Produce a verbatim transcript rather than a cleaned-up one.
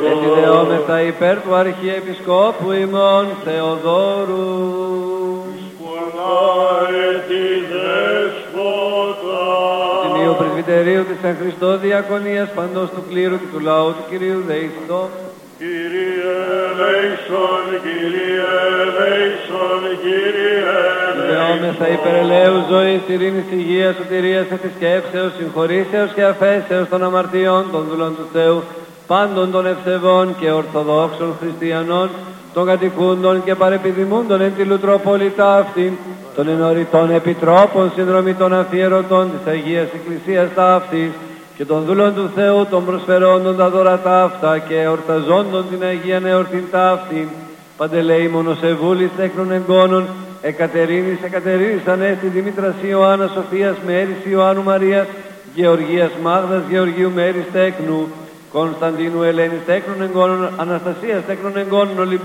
Επιδεόμεθα υπέρ του Αρχιεπισκόπου ημών Θεοδόρου. Τιμίου Πρεσβυτερίου της Εν Χριστώ Διακονίας παντός του κλήρου και του λαού του Κυρίου δεηστό. Κύριε ελέησον, Κύριε ελέησον, Κύριε ελέησον. Δεόμεθα υπερελαίου ζωής, ειρήνης, υγείας, σωτηρίας, επισκέψεως, συγχωρήσεως και αφέσεως των αμαρτιών των δούλων του Θεού, πάντων των ευσεβών και ορθοδόξων χριστιανών, των κατοικούντων και παρεπιδημούντων εν τη Λουτροπολιτά αυτήν, των ενωριτών επιτρόπων, συνδρομητών αφιερωτών της Αγίας Εκκλησίας ταύτης και των δούλων του Θεού, των προσφερόντων τα δώρα ταύτα και εορταζόντων την Αγία εορτήν ταύτην, παντελεήμονος Εβούλης τέκνων εγγόνων, Εκατερίνης, Εκατερίνης Ανέστη, Δημήτρας Ιωάννα, Σοφίας Μέρης, Ιωάννου Μαρίας, Γεωργίας Μάγδας, Γεωργίου Μέρης τέκνου, Κωνσταντίνου Ελένης τέκνων εγγόνων, Αναστασίας τέκνων εγγόνων,